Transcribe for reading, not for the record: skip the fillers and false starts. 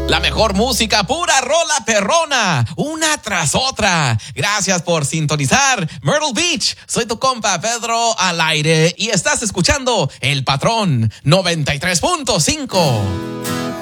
La mejor música, pura rola perrona, una tras otra. Gracias por sintonizar Myrtle Beach. Soy tu compa Pedro al aire y estás escuchando El Patrón 93.5.